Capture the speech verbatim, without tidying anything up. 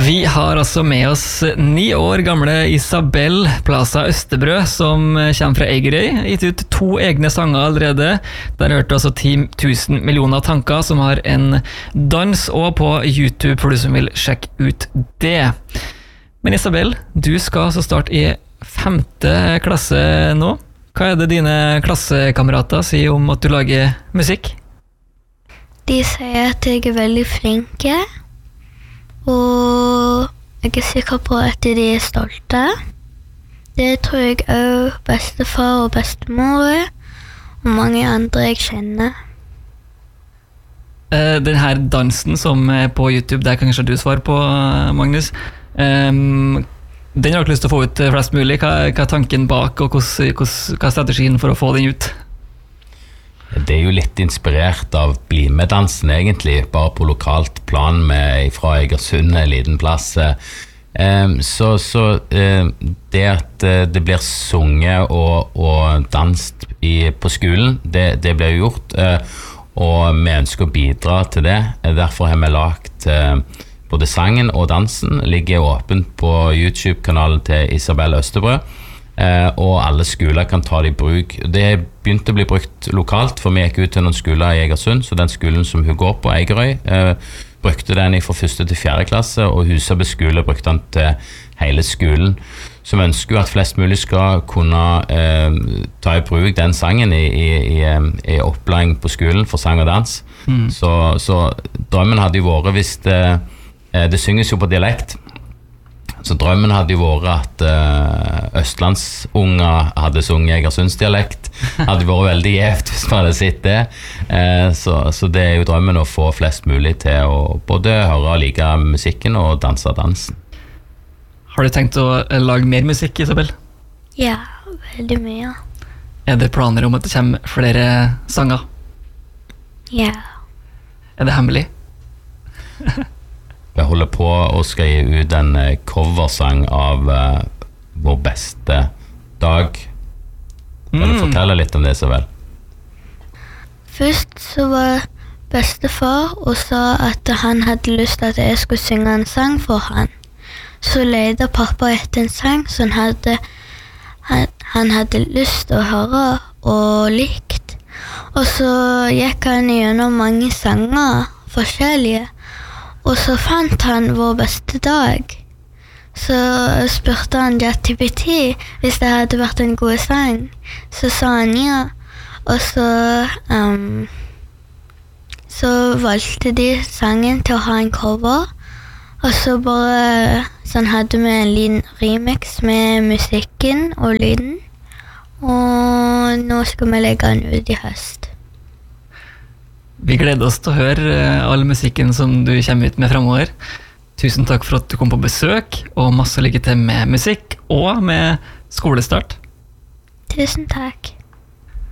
Vi har altså med oss ni år gamle Isabel Plaza Østerbrø, som kommer fra Eigerøy, gitt ut to egne sanger allerede. Der hørte altså ti tusen millioner tanker, som har en dans også på YouTube for du som vil sjekke ut det. Men Isabel, du skal altså starte i femte klasse nå. Hva er det dine klassekamerater sier om at du lager musikk? De sier at jeg er veldig flinke. Og jeg er sikker på at de er stolte. Det tror jeg også bestefar og bestemor og mange andre jeg kjenner. Uh, den her dansen som er på YouTube, det kan kanskje du svare på, Magnus. Um, den har du lyst til å få ut flest mulig. Hva, hva er tanken bak, og hos, hos, hva er strategien for å få den ut? Det er jo litt inspirert av Bli med dansen egentlig, bare på lokalt plan med, fra Egersund, en liten plass. Så, så det at det blir sunget og, og danset i, på skolen, det, det blir gjort, og vi ønsker å bidra til det. Derfor har vi lagt både sangen og dansen, ligger åpent på YouTube-kanalen til Isabel Østerbrø. Uh, og alle skoler kan ta det i bruk. Det begynte å bli brukt lokalt, for vi gikk ut til noen skoler i Egersund, så den skolen som hun går på, Eigerøy, uh, brukte den fra første til fjerde klasse, og Husabø skole brukte den til hele skolen. Så vi ønsker jo at flest mulig skal kunne uh, ta i bruk den sangen i, i, i, i opplæring på skolen for sang og dans. Mm. Så, så drømmen hadde jo vært hvis det, uh, det synges jo på dialekt. Så drømmen hadde jo vært at uh, østlandsunger hadde sunget Egersundsdialekt. Hadde vært veldig gjevt hvis man hadde sett det. Uh, så, så det er jo drømmen å få flest mulig til å både høre og like musikken og danse dansen. Har du tenkt å lage mer musikk, Isabel? Ja, veldig mye. Er det planer om at det kommer flere sanger? Ja. Er det hemmelig? Vi holder på å skrive ut en coversang av uh, vår beste dag. Kan mm. du fortelle litt om det, Isabel? Først så var bestefar og sa at han hadde lyst til at jeg skulle synge en sang for han. Så leide pappa etter en sang som han hadde, han, han hadde lyst til å høre og likt. Og så gikk han gjennom mange sanger, forskjellige. Og så fant han vår beste dag. Så spurte han ChatGPT hvis det hadde vært en god sang. Så sa han ja. Og så, um, så valgte de sangen til å ha en cover. Og så bare sånn hadde vi en liten remix med musikken og lyden. Og nå skal vi legge den ut i høst. Vi gleder oss til å høre all musikken som du kommer ut med fremover. Tusen takk for at du kom på besøk, og masse lykke til med musikk og med skolestart. Tusen takk.